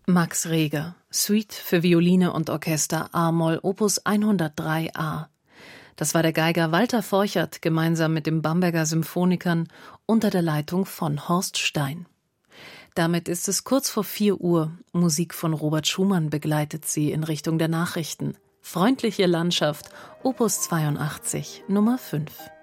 Max Reger, Suite für Violine und Orchester a-Moll Opus 103a. Das war der Geiger Walter Forchert gemeinsam mit den Bamberger Symphonikern unter der Leitung von Horst Stein. Damit ist es kurz vor 4 Uhr. Musik von Robert Schumann begleitet Sie in Richtung der Nachrichten. Freundliche Landschaft, Opus 82, Nummer 5.